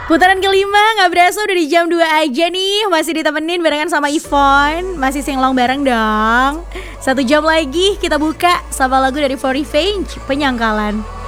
Putaran kelima gak berasa udah di jam 2 aja nih. Masih ditemenin barengan sama Ivon. Masih singlong bareng dong. 1 jam lagi kita buka sama lagu dari For Revenge, Penyangkalan.